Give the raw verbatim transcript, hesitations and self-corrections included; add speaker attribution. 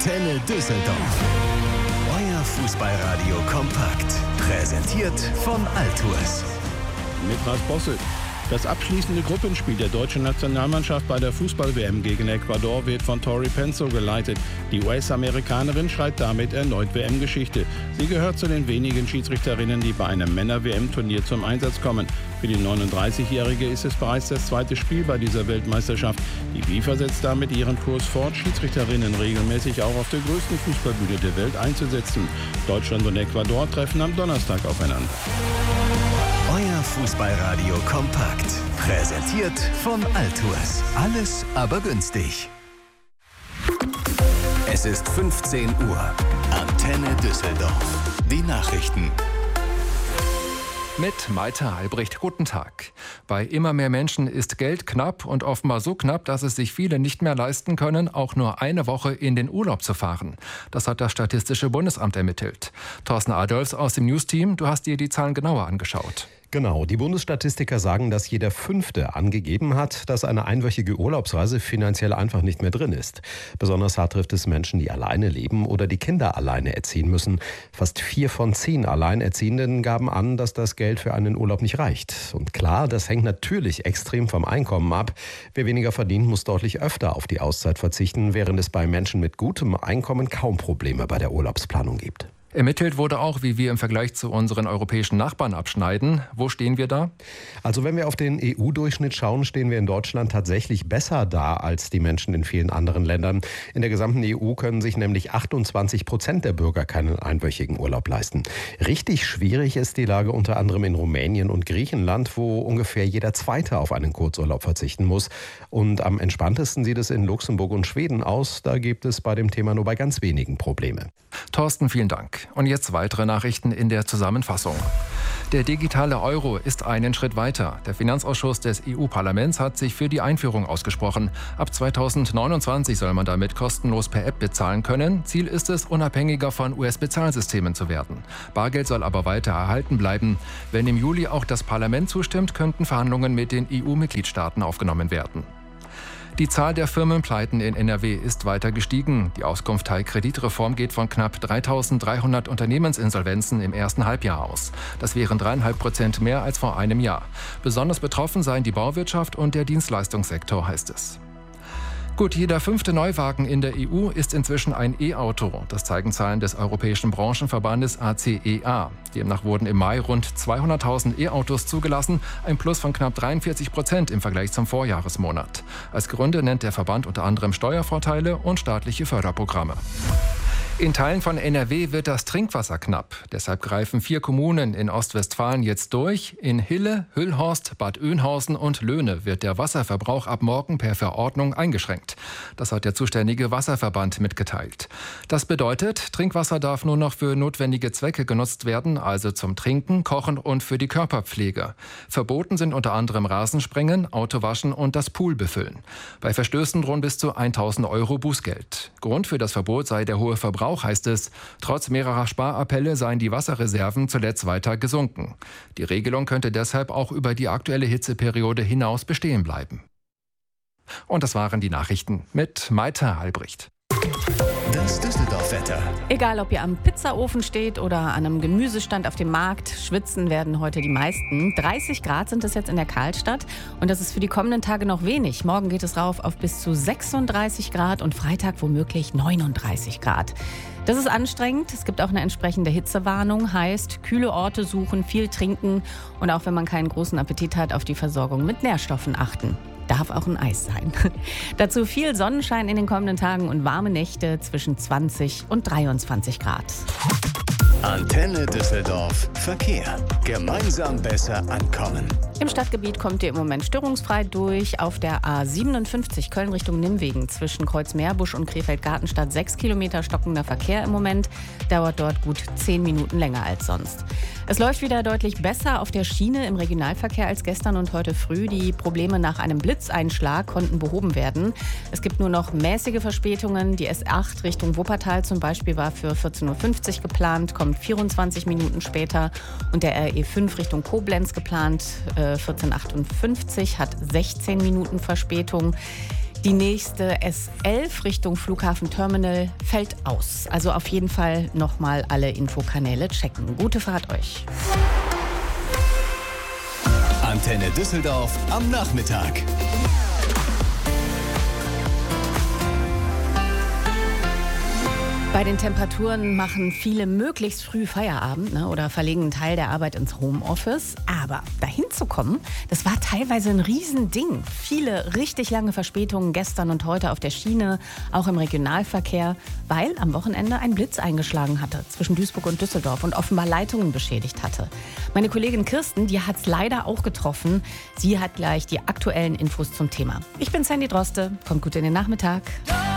Speaker 1: Antenne Düsseldorf. Euer Fußballradio kompakt. Präsentiert von Altours.
Speaker 2: Mit Ralf Bosse. Das abschließende Gruppenspiel der deutschen Nationalmannschaft bei der Fußball-W M gegen Ecuador wird von Tori Penso geleitet. Die U S-Amerikanerin schreibt damit erneut W M-Geschichte. Sie gehört zu den wenigen Schiedsrichterinnen, die bei einem Männer-W M-Turnier zum Einsatz kommen. Für die neununddreißigjährige ist es bereits das zweite Spiel bei dieser Weltmeisterschaft. Die FIFA setzt damit ihren Kurs fort, Schiedsrichterinnen regelmäßig auch auf der größten Fußballbühne der Welt einzusetzen. Deutschland und Ecuador treffen am Donnerstag aufeinander.
Speaker 1: Euer Fußballradio kompakt. Präsentiert von Altours. Alles aber günstig. Es ist fünfzehn Uhr. Antenne Düsseldorf. Die Nachrichten.
Speaker 3: Mit Malte Albrecht, guten Tag. Bei immer mehr Menschen ist Geld knapp und offenbar so knapp, dass es sich viele nicht mehr leisten können, auch nur eine Woche in den Urlaub zu fahren. Das hat das Statistische Bundesamt ermittelt. Thorsten Adolfs aus dem News-Team, du hast dir die Zahlen genauer angeschaut.
Speaker 4: Genau, die Bundesstatistiker sagen, dass jeder Fünfte angegeben hat, dass eine einwöchige Urlaubsreise finanziell einfach nicht mehr drin ist. Besonders hart trifft es Menschen, die alleine leben oder die Kinder alleine erziehen müssen. Fast vier von zehn Alleinerziehenden gaben an, dass das Geld für einen Urlaub nicht reicht. Und klar, das hängt natürlich extrem vom Einkommen ab. Wer weniger verdient, muss deutlich öfter auf die Auszeit verzichten, während es bei Menschen mit gutem Einkommen kaum Probleme bei der Urlaubsplanung gibt.
Speaker 3: Ermittelt wurde auch, wie wir im Vergleich zu unseren europäischen Nachbarn abschneiden. Wo stehen wir da?
Speaker 4: Also wenn wir auf den E U-Durchschnitt schauen, stehen wir in Deutschland tatsächlich besser da als die Menschen in vielen anderen Ländern. In der gesamten E U können sich nämlich achtundzwanzig Prozent der Bürger keinen einwöchigen Urlaub leisten. Richtig schwierig ist die Lage unter anderem in Rumänien und Griechenland, wo ungefähr jeder Zweite auf einen Kurzurlaub verzichten muss. Und am entspanntesten sieht es in Luxemburg und Schweden aus. Da gibt es bei dem Thema nur bei ganz wenigen Probleme.
Speaker 3: Thorsten, vielen Dank. Und jetzt weitere Nachrichten in der Zusammenfassung. Der digitale Euro ist einen Schritt weiter. Der Finanzausschuss des E U-Parlaments hat sich für die Einführung ausgesprochen. Ab zweitausendneunundzwanzig soll man damit kostenlos per App bezahlen können. Ziel ist es, unabhängiger von U S-Bezahlsystemen zu werden. Bargeld soll aber weiter erhalten bleiben. Wenn im Juli auch das Parlament zustimmt, könnten Verhandlungen mit den E U-Mitgliedstaaten aufgenommen werden. Die Zahl der Firmenpleiten in N R W ist weiter gestiegen. Die Auskunft Teil Kreditreform geht von knapp dreitausenddreihundert Unternehmensinsolvenzen im ersten Halbjahr aus. Das wären dreieinhalb Prozent mehr als vor einem Jahr. Besonders betroffen seien die Bauwirtschaft und der Dienstleistungssektor, heißt es. Gut, jeder fünfte Neuwagen in der E U ist inzwischen ein E-Auto. Das zeigen Zahlen des Europäischen Branchenverbandes A C E A. Demnach wurden im Mai rund zweihunderttausend E-Autos zugelassen, ein Plus von knapp dreiundvierzig Prozent im Vergleich zum Vorjahresmonat. Als Gründe nennt der Verband unter anderem Steuervorteile und staatliche Förderprogramme. In Teilen von N R W wird das Trinkwasser knapp. Deshalb greifen vier Kommunen in Ostwestfalen jetzt durch. In Hille, Hüllhorst, Bad Oeynhausen und Löhne wird der Wasserverbrauch ab morgen per Verordnung eingeschränkt. Das hat der zuständige Wasserverband mitgeteilt. Das bedeutet, Trinkwasser darf nur noch für notwendige Zwecke genutzt werden, also zum Trinken, Kochen und für die Körperpflege. Verboten sind unter anderem Rasensprengen, Autowaschen und das Pool befüllen. Bei Verstößen drohen bis zu tausend Euro Bußgeld. Grund für das Verbot sei der hohe Verbrauch. Auch heißt es, trotz mehrerer Sparappelle seien die Wasserreserven zuletzt weiter gesunken. Die Regelung könnte deshalb auch über die aktuelle Hitzeperiode hinaus bestehen bleiben. Und das waren die Nachrichten mit Malte Albrecht.
Speaker 1: Das Düsseldorf-Wetter.
Speaker 5: Egal, ob ihr am Pizzaofen steht oder an einem Gemüsestand auf dem Markt, schwitzen werden heute die meisten. dreißig Grad sind es jetzt in der Karlstadt und das ist für die kommenden Tage noch wenig. Morgen geht es rauf auf bis zu sechsunddreißig Grad und Freitag womöglich neununddreißig Grad. Das ist anstrengend. Es gibt auch eine entsprechende Hitzewarnung. Heißt, kühle Orte suchen, viel trinken und auch wenn man keinen großen Appetit hat, auf die Versorgung mit Nährstoffen achten. Darf auch ein Eis sein. Dazu viel Sonnenschein in den kommenden Tagen und warme Nächte zwischen zwanzig und dreiundzwanzig Grad.
Speaker 1: Antenne Düsseldorf. Verkehr. Gemeinsam besser ankommen.
Speaker 5: Im Stadtgebiet kommt ihr im Moment störungsfrei durch. Auf der A siebenundfünfzig Köln Richtung Nimwegen zwischen Kreuzmeerbusch und Krefeld-Gartenstadt sechs Kilometer stockender Verkehr im Moment. Dauert dort gut zehn Minuten länger als sonst. Es läuft wieder deutlich besser auf der Schiene im Regionalverkehr als gestern und heute früh. Die Probleme nach einem Blitzeinschlag konnten behoben werden. Es gibt nur noch mäßige Verspätungen. Die S acht Richtung Wuppertal zum Beispiel war für vierzehn Uhr fünfzig geplant, kommt vierundzwanzig Minuten später. Und der R E fünf Richtung Koblenz geplant, äh, vierzehn Uhr achtundfünfzig, hat sechzehn Minuten Verspätung. Die nächste S elf Richtung Flughafen Terminal fällt aus. Also auf jeden Fall nochmal alle Infokanäle checken. Gute Fahrt euch.
Speaker 1: Antenne Düsseldorf am Nachmittag.
Speaker 5: Bei den Temperaturen machen viele möglichst früh Feierabend, ne, oder verlegen einen Teil der Arbeit ins Homeoffice. Aber dahin zu kommen, das war teilweise ein Riesending. Viele richtig lange Verspätungen gestern und heute auf der Schiene, auch im Regionalverkehr, weil am Wochenende ein Blitz eingeschlagen hatte zwischen Duisburg und Düsseldorf und offenbar Leitungen beschädigt hatte. Meine Kollegin Kirsten, die hat es leider auch getroffen. Sie hat gleich die aktuellen Infos zum Thema. Ich bin Sandy Droste, kommt gut in den Nachmittag.